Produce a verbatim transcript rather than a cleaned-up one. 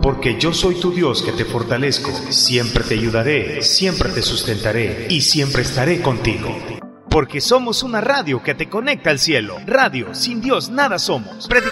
porque yo soy tu Dios que te fortalezco, siempre te ayudaré, siempre te sustentaré y siempre estaré contigo. Porque somos una radio que te conecta al cielo. Radio, sin Dios nada somos. Predica